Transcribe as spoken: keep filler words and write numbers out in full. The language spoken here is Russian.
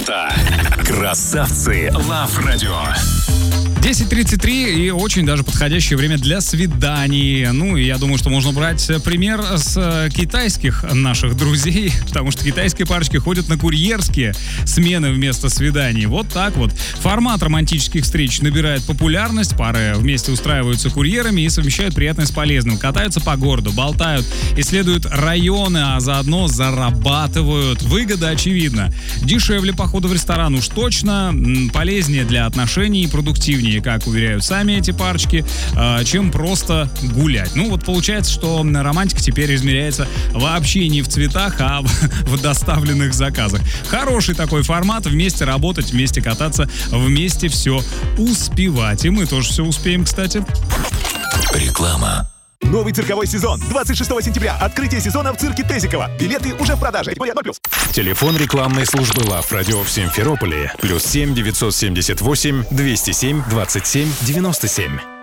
Это «Красавцы Лав Радио». десять тридцать три и очень даже подходящее время для свиданий. Ну, и я думаю, что можно брать пример с китайских наших друзей, потому что китайские парочки ходят на курьерские смены вместо свиданий. Вот так вот. Формат романтических встреч набирает популярность. Пары вместе устраиваются курьерами и совмещают приятное с полезным. Катаются по городу, болтают, исследуют районы, а заодно зарабатывают. Выгода очевидна. Дешевле похода в ресторан уж точно, полезнее для отношений и продуктивнее, как уверяют сами эти парочки, чем просто гулять. Ну вот получается, что романтика теперь измеряется вообще не в цветах, а в доставленных заказах. Хороший такой формат. Вместе работать, вместе кататься, вместе все успевать. И мы тоже все успеем, кстати. Реклама. Новый цирковой сезон. двадцать шестого сентября. Открытие сезона в цирке Тезикова. Билеты уже в продаже. ноль плюс. Телефон рекламной службы Лав Радио в Симферополе. Плюс семь девятьсот семьдесят восемь двести семь двадцать семь девяносто семь.